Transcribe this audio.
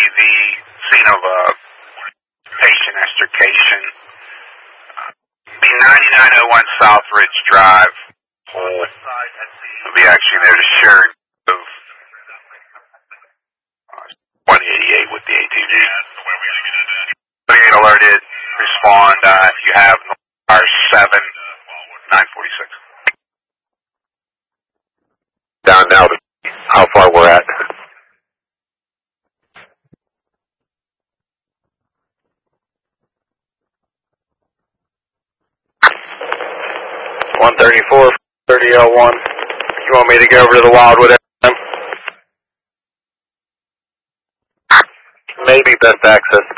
the scene of a patient extrication. Be 9901 South Ridge Drive. We'll be actually there to share of 2088 with the ATV. 28 alerted. Respond. If you have North 7 946. Down now to how far we're at. (134) 30L1. You want me to go over to the Wildwood? Maybe best access.